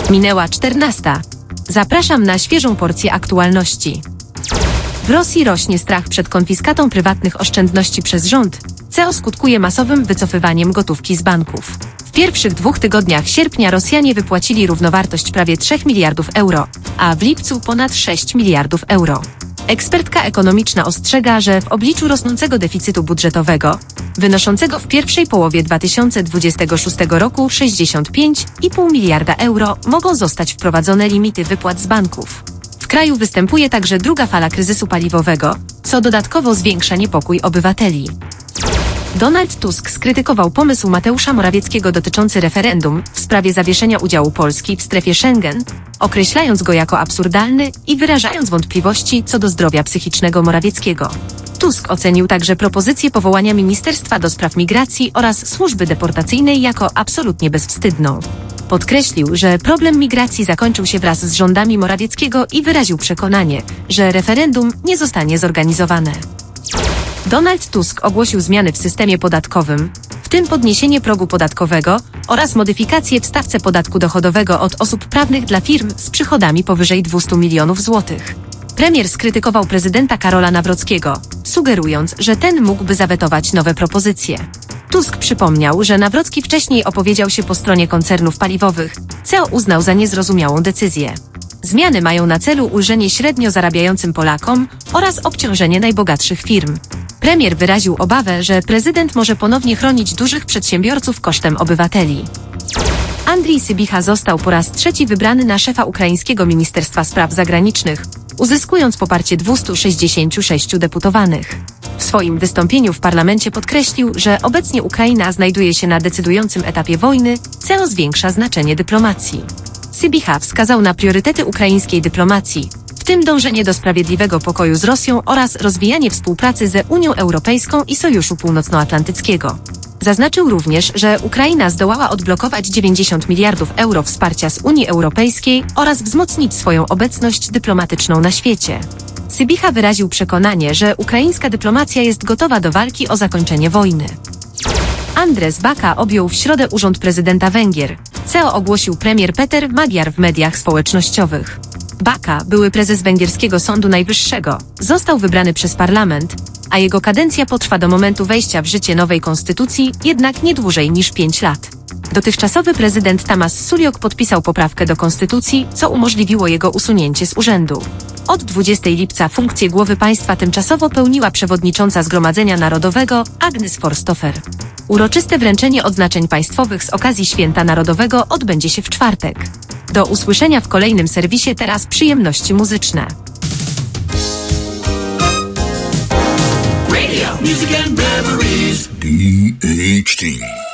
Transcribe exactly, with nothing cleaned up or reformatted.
Minęła czternasta. Zapraszam na świeżą porcję aktualności. W Rosji rośnie strach przed konfiskatą prywatnych oszczędności przez rząd, co skutkuje masowym wycofywaniem gotówki z banków. W pierwszych dwóch tygodniach sierpnia Rosjanie wypłacili równowartość prawie trzech miliardów euro, a w lipcu ponad sześć miliardów euro. Ekspertka ekonomiczna ostrzega, że w obliczu rosnącego deficytu budżetowego, wynoszącego w pierwszej połowie dwa tysiące dwudziestego szóstego roku sześćdziesiąt pięć i pół miliarda euro, mogą zostać wprowadzone limity wypłat z banków. W kraju występuje także druga fala kryzysu paliwowego, co dodatkowo zwiększa niepokój obywateli. Donald Tusk skrytykował pomysł Mateusza Morawieckiego dotyczący referendum w sprawie zawieszenia udziału Polski w strefie Schengen, określając go jako absurdalny i wyrażając wątpliwości co do zdrowia psychicznego Morawieckiego. Tusk ocenił także propozycję powołania Ministerstwa do Spraw Migracji oraz Służby Deportacyjnej jako absolutnie bezwstydną. Podkreślił, że problem migracji zakończył się wraz z rządami Morawieckiego i wyraził przekonanie, że referendum nie zostanie zorganizowane. Donald Tusk ogłosił zmiany w systemie podatkowym, w tym podniesienie progu podatkowego oraz modyfikacje w stawce podatku dochodowego od osób prawnych dla firm z przychodami powyżej dwieście milionów złotych. Premier skrytykował prezydenta Karola Nawrockiego, sugerując, że ten mógłby zawetować nowe propozycje. Tusk przypomniał, że Nawrocki wcześniej opowiedział się po stronie koncernów paliwowych, co uznał za niezrozumiałą decyzję. Zmiany mają na celu ulżenie średnio zarabiającym Polakom oraz obciążenie najbogatszych firm. Premier wyraził obawę, że prezydent może ponownie chronić dużych przedsiębiorców kosztem obywateli. Andrii Sybiha został po raz trzeci wybrany na szefa ukraińskiego Ministerstwa Spraw Zagranicznych, uzyskując poparcie dwustu sześćdziesięciu sześciu deputowanych. W swoim wystąpieniu w parlamencie podkreślił, że obecnie Ukraina znajduje się na decydującym etapie wojny, co zwiększa znaczenie dyplomacji. Sybiha wskazał na priorytety ukraińskiej dyplomacji, w tym dążenie do sprawiedliwego pokoju z Rosją oraz rozwijanie współpracy ze Unią Europejską i Sojuszu Północnoatlantyckiego. Zaznaczył również, że Ukraina zdołała odblokować dziewięćdziesiąt miliardów euro wsparcia z Unii Europejskiej oraz wzmocnić swoją obecność dyplomatyczną na świecie. Sybiha wyraził przekonanie, że ukraińska dyplomacja jest gotowa do walki o zakończenie wojny. Andrzej Baka objął w środę urząd prezydenta Węgier, co ogłosił premier Peter Magyar w mediach społecznościowych. Baka, były prezes węgierskiego Sądu Najwyższego, został wybrany przez parlament, a jego kadencja potrwa do momentu wejścia w życie nowej konstytucji, jednak nie dłużej niż pięć lat. Dotychczasowy prezydent Tamás Suliok podpisał poprawkę do konstytucji, co umożliwiło jego usunięcie z urzędu. Od dwudziestego lipca funkcję głowy państwa tymczasowo pełniła przewodnicząca Zgromadzenia Narodowego Agnes Forsthofer. Uroczyste wręczenie odznaczeń państwowych z okazji Święta Narodowego odbędzie się w czwartek. Do usłyszenia w kolejnym serwisie. Teraz przyjemności muzyczne. Radio, music and memories. D H T